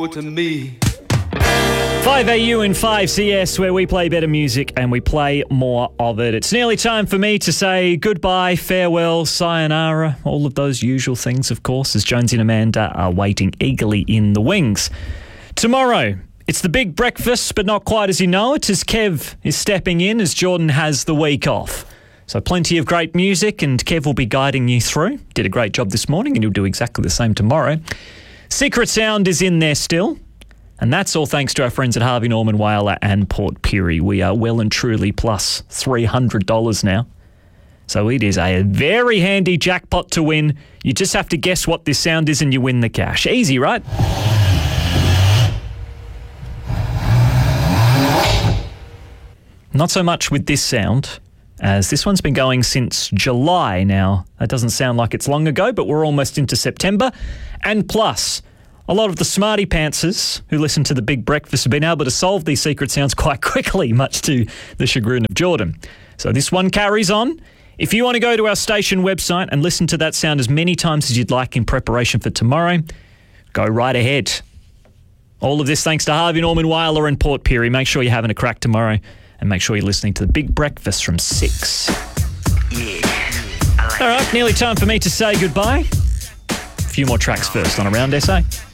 to me. 5AU and 5CS, where we play better music and we play more of it. It's nearly time for me to say goodbye, farewell, sayonara, all of those usual things, of course, as Jonesy and Amanda are waiting eagerly in the wings. Tomorrow, it's the big breakfast, but not quite as you know it, as Kev is stepping in as Jordan has the week off. So plenty of great music, and Kev will be guiding you through. Did a great job this morning, and he'll do exactly the same tomorrow. Secret Sound is in there still. And that's all thanks to our friends at Harvey Norman Whyalla and Port Pirie. We are well and truly plus $300 now. So it is a very handy jackpot to win. You just have to guess what this sound is and you win the cash. Easy, right? Not so much with this sound, as this one's been going since July now. That doesn't sound like it's long ago, but we're almost into September. And plus, a lot of the smarty pantsers who listen to the Big Breakfast have been able to solve these secret sounds quite quickly, much to the chagrin of Jordan. So this one carries on. If you want to go to our station website and listen to that sound as many times as you'd like in preparation for tomorrow, go right ahead. All of this thanks to Harvey Norman Whyalla and Port Pirie. Make sure you're having a crack tomorrow and make sure you're listening to the Big Breakfast from 6. All right, nearly time for me to say goodbye. A few more tracks first on Around SA.